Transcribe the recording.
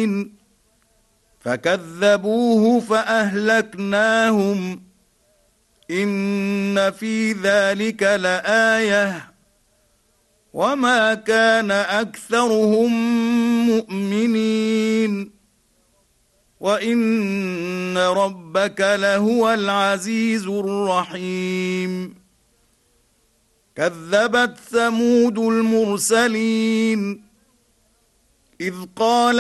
مبين فكذبوه فأهلكناهم إن في ذلك لآية وما كان أكثرهم مؤمنين وإن ربك لهو العزيز الرحيم كذبت ثمود المرسلين إذ قال